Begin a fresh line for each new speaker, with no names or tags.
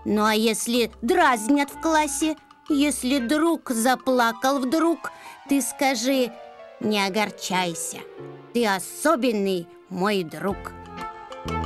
Ну а если дразнят в классе, если друг заплакал вдруг, ты скажи: не огорчайся, ты особенный мой друг.